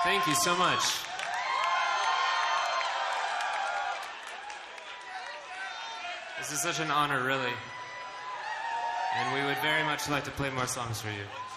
Thank you so much. This is such an honor, really. And we would very much like to play more songs for you.